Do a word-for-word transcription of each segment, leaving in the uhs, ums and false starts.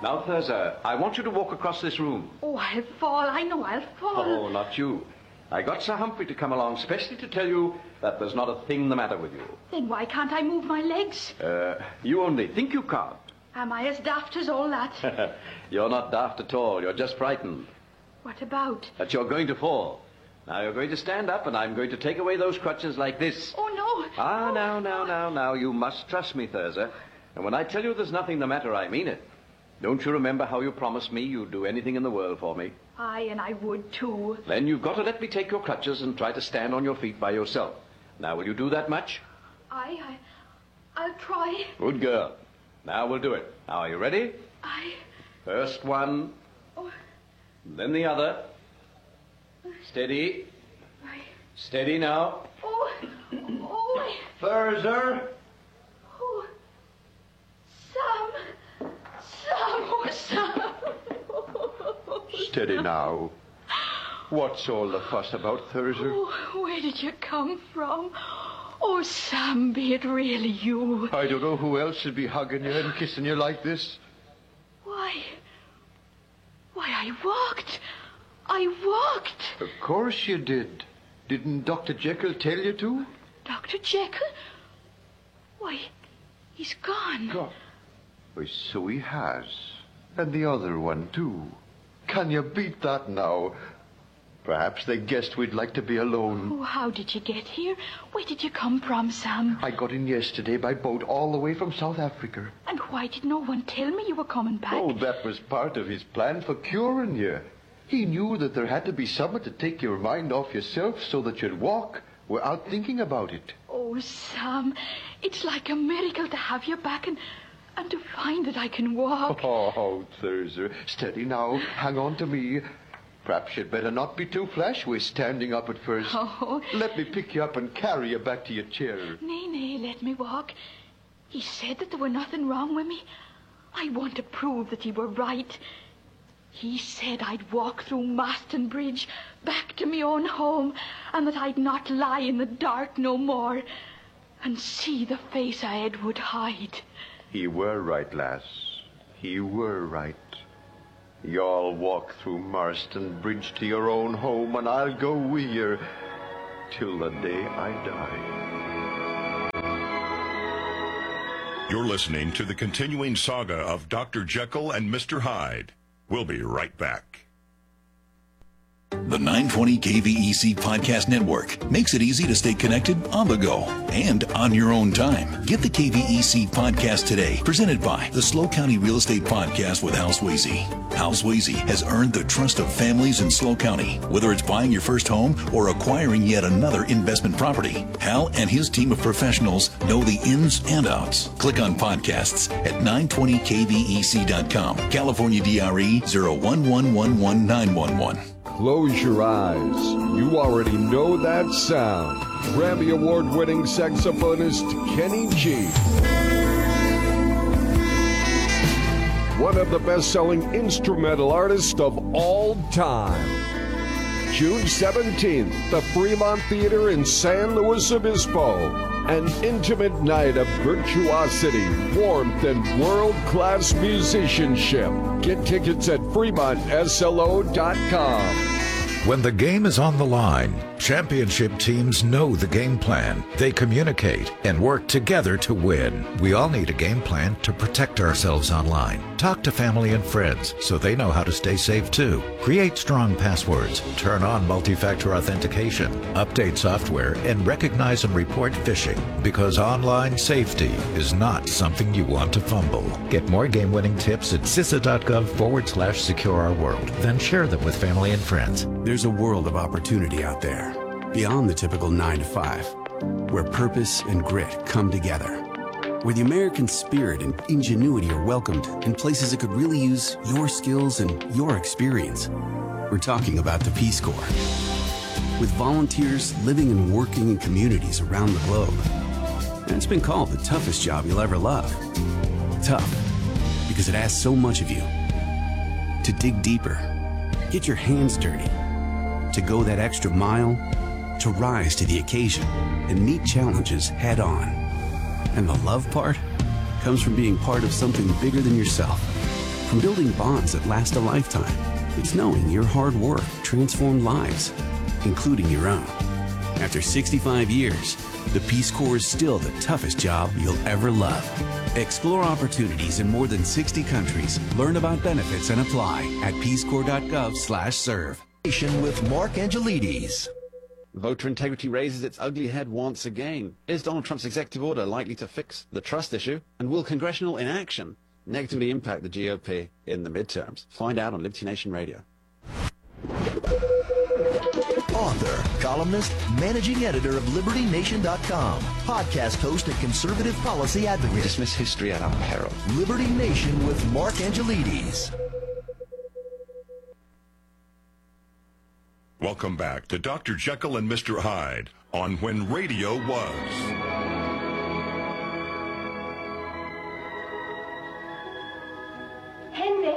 Now, Thurza, I want you to walk across this room. Oh, I'll fall. I know I'll fall. Oh, not you. I got Sir Humphrey to come along specially to tell you that there's not a thing the matter with you. Then why can't I move my legs? Uh, you only think you can't. Am I as daft as all that? You're not daft at all. You're just frightened. What about? That you're going to fall. Now, you're going to stand up, and I'm going to take away those crutches like this. Oh, no. Ah, oh, now, now, now, now. You must trust me, Thurza. And when I tell you there's nothing the matter, I mean it. Don't you remember how you promised me you'd do anything in the world for me? Aye, and I would, too. Then you've got to let me take your crutches and try to stand on your feet by yourself. Now, will you do that much? Aye, I... I'll try. Good girl. Now we'll do it. Now, are you ready? Aye. First one. Oh. Then the other. Steady. Aye. Steady now. Oh. Oh. Thurza. Oh. Sam. Sam. Oh, Sam. Steady now. What's all the fuss about, Thurza? Oh, where did you come from? Oh, Sam, be it really you? I don't know who else should be hugging you and kissing you like this. Why? Why, I walked. I walked. Of course you did. Didn't Doctor Jekyll tell you to? Doctor Jekyll? Why, he's gone. God. Why, so he has. And the other one, too. Can you beat that now? Perhaps they guessed we'd like to be alone. Oh, how did you get here? Where did you come from, Sam? I got in yesterday by boat all the way from South Africa. And why did no one tell me you were coming back? Oh, that was part of his plan for curing you. He knew that there had to be someone to take your mind off yourself so that you'd walk without thinking about it. Oh, Sam, it's like a miracle to have you back and... and to find that I can walk. Oh, Thurza, steady now. Hang on to me. Perhaps you'd better not be too flash with standing up at first. Oh. Let me pick you up and carry you back to your chair. Nay, nay, let me walk. He said that there were nothing wrong with me. I want to prove that he were right. He said I'd walk through Maston Bridge back to me own home, and that I'd not lie in the dark no more and see the face I had would hide. He were right, lass. He were right. Y'all walk through Marston Bridge to your own home, and I'll go with you till the day I die. You're listening to the continuing saga of Doctor Jekyll and Mister Hyde. We'll be right back. The nine twenty K V E C Podcast Network makes it easy to stay connected on the go and on your own time. Get the K V E C Podcast today, presented by the SLO County Real Estate Podcast with Hal Swayze. Hal Swayze has earned the trust of families in SLO County. Whether it's buying your first home or acquiring yet another investment property, Hal and his team of professionals know the ins and outs. Click on podcasts at nine twenty K V E C dot com. California D R E zero one one one one nine one one. Close your eyes. You already know that sound. Grammy Award-winning saxophonist Kenny G. One of the best-selling instrumental artists of all time. June seventeenth, the Fremont Theater in San Luis Obispo. An intimate night of virtuosity, warmth, and world-class musicianship. Get tickets at Fremont S L O dot com. When the game is on the line, championship teams know the game plan. They communicate and work together to win. We all need a game plan to protect ourselves online. Talk to family and friends so they know how to stay safe too. Create strong passwords, turn on multi-factor authentication, update software, and recognize and report phishing, because online safety is not something you want to fumble. Get more game-winning tips at CISA.gov forward slash secure our world. Then share them with family and friends. There's a world of opportunity out there, beyond the typical nine to five, where purpose and grit come together, where the American spirit and ingenuity are welcomed in places that could really use your skills and your experience. We're talking about the Peace Corps, with volunteers living and working in communities around the globe. And it's been called the toughest job you'll ever love. Tough, because it asks so much of you. To dig deeper, get your hands dirty, to go that extra mile, to rise to the occasion and meet challenges head on. And the love part comes from being part of something bigger than yourself, From building bonds that last a lifetime, it's knowing your hard work transformed lives, including your own. After sixty-five years, the Peace Corps is still the toughest job you'll ever love. Explore opportunities in more than sixty countries. Learn about benefits and apply at peace corps dot gov slash serve. With Mark Angelides. Voter integrity raises its ugly head once again. Is Donald Trump's executive order likely to fix the trust issue? And will congressional inaction negatively impact the G O P in the midterms? Find out on Liberty Nation Radio. Author, columnist, managing editor of Liberty Nation dot com, podcast host and conservative policy advocate. We dismiss history at our peril. Liberty Nation with Mark Angelides. Welcome back to Doctor Jekyll and Mister Hyde on When Radio Was. Henry.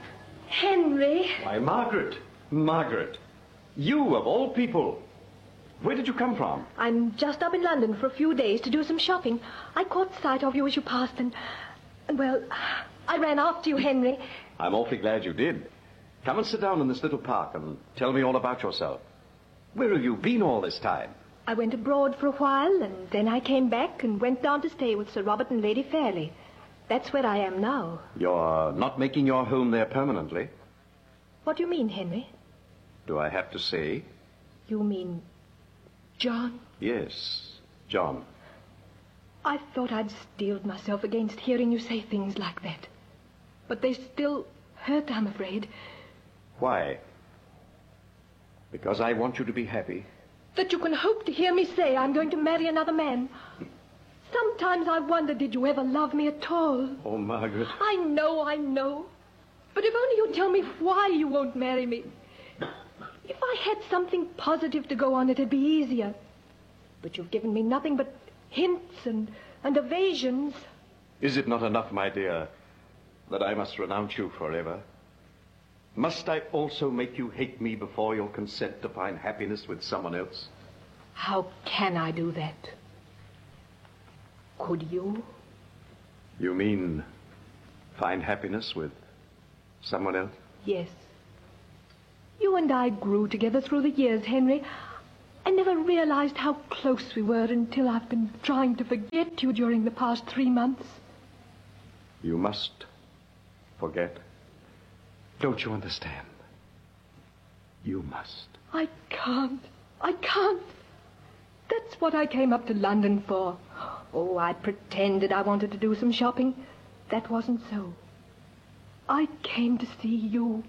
Henry. Why, Margaret. Margaret. You, of all people. Where did you come from? I'm just up in London for a few days to do some shopping. I caught sight of you as you passed and, and well, I ran after you, Henry. I'm awfully glad you did. Come and sit down in this little park and tell me all about yourself. Where have you been all this time? I went abroad for a while, and then I came back and went down to stay with Sir Robert and Lady Fairley. That's where I am now. You're not making your home there permanently? What do you mean, Henry? Do I have to say? You mean John? Yes, John. I thought I'd steeled myself against hearing you say things like that. But they still hurt, I'm afraid. Why? Because I want you to be happy. That you can hope to hear me say I'm going to marry another man. Sometimes I wonder, did you ever love me at all? Oh, Margaret. I know, I know. But if only you'd tell me why you won't marry me. If I had something positive to go on, it'd be easier. But you've given me nothing but hints and, and evasions. Is it not enough, my dear, that I must renounce you forever? Must I also make you hate me before you'll consent to find happiness with someone else? How can I do that? Could you? You mean find happiness with someone else? Yes. You and I grew together through the years, Henry. I never realized how close we were until I've been trying to forget you during the past three months. You must forget. Don't you understand? You must. I can't. I can't. That's what I came up to London for. Oh, I pretended I wanted to do some shopping. That wasn't so. I came to see you.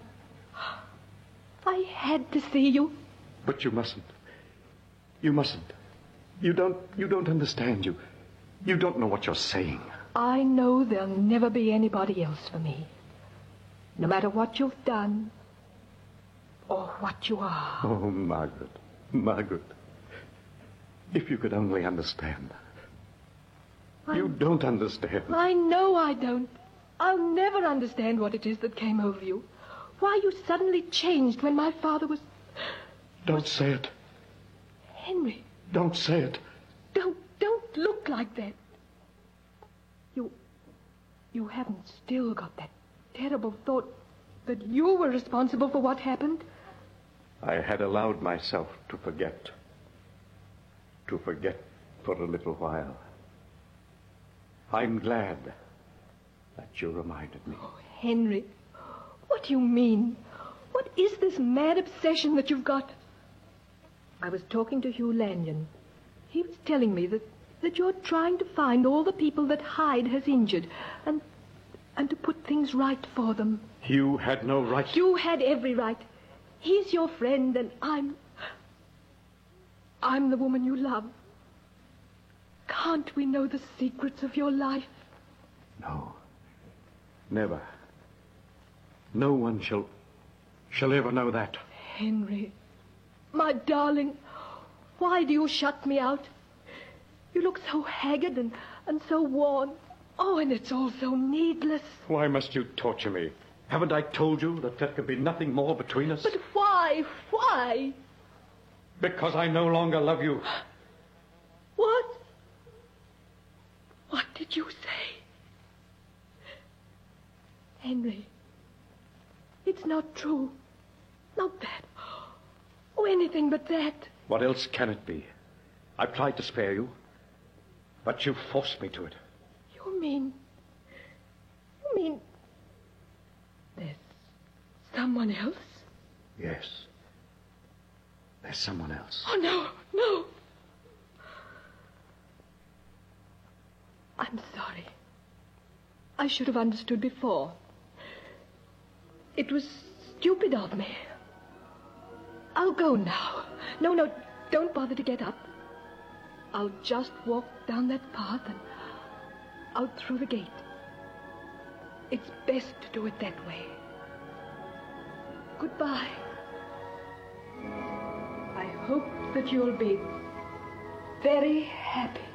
I had to see you. But you mustn't. You mustn't. You don't, you don't understand. You, you don't know what you're saying. I know there'll never be anybody else for me. No matter what you've done, or what you are. Oh, Margaret, Margaret, if you could only understand. I, you don't understand. I know I don't. I'll never understand what it is that came over you. Why you suddenly changed when my father was... Don't say it. Henry. Don't say it. Don't, don't look like that. You, you haven't still got that terrible thought that you were responsible for what happened? I had allowed myself to forget. To forget for a little while. I'm glad that you reminded me. Oh, Henry, what do you mean? What is this mad obsession that you've got? I was talking to Hugh Lanyon. He was telling me that, that you're trying to find all the people that Hyde has injured and and to put things right for them. Hugh had no right. You had every right. He's your friend, and I'm... I'm the woman you love. Can't we know the secrets of your life? No. Never. No one shall... shall ever know that. Henry, my darling, why do you shut me out? You look so haggard and, and so worn. Oh, and it's all so needless. Why must you torture me? Haven't I told you that there can be nothing more between us? But why? Why? Because I no longer love you. What? What did you say? Henry, It's not true. Not that. Oh, anything but that. What else can it be? I tried to spare you, but you forced me to it. You mean... You mean... There's someone else? Yes. There's someone else. Oh, no, no. I'm sorry. I should have understood before. It was stupid of me. I'll go now. No, no, don't bother to get up. I'll just walk down that path and out through the gate. It's best to do it that way. Goodbye. I hope that you'll be very happy.